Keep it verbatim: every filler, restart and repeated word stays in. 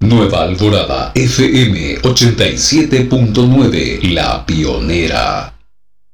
Nueva Alborada F M ochenta y siete punto nueve, la pionera.